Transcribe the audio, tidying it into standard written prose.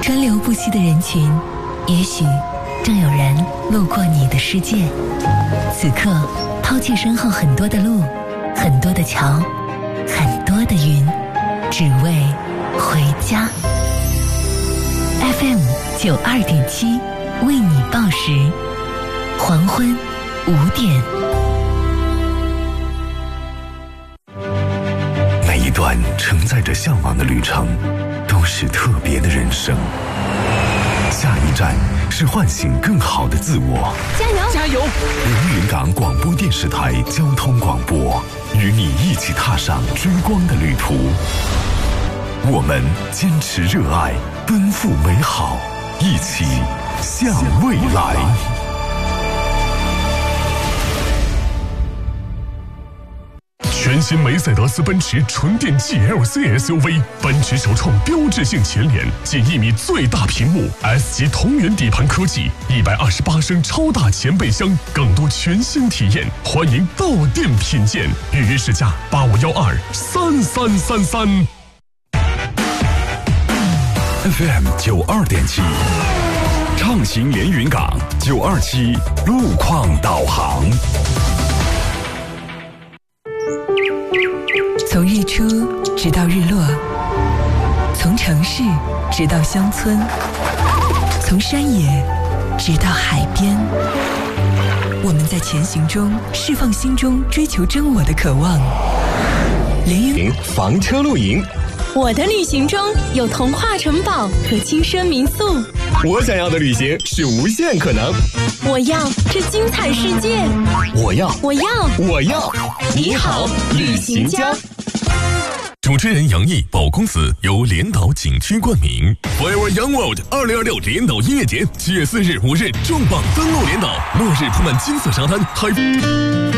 川流不息的人群，也许正有人路过你的世界。此刻，抛弃身后很多的路，很多的桥，很多的云，只为回家。FM 92.7为你报时，黄昏5点。 每一段承载着向往的旅程，都是特别的人生。下一站是唤醒更好的自我。 加油！ 加油！ 连云港广播电视台交通广播，与你一起踏上追光的旅途。我们坚持热爱，奔赴美好，一起向未来。 全新梅赛德斯奔驰纯电 GLC SUV， 奔驰首创标志性前脸，近1米最大屏幕 ，S 级同源底盘科技，128升超大前备箱，更多全新体验，欢迎到店品鉴，预约试驾85123333。 FM 92.7，畅行连云港927路况导航。 从日出直到日落，从城市直到乡村，从山野直到海边，我们在前行中释放心中追求真我的渴望。连云房车露营， 我的旅行中有童话城堡和轻奢民宿， 我想要的旅行是无限可能。 我要这精彩世界， 我要你好，旅行家。 主持人杨毅、宝公子由连岛景区冠名。Forever Young World 2026连岛音乐节7月4日、5日重磅登陆连岛，落日铺满金色沙滩，海。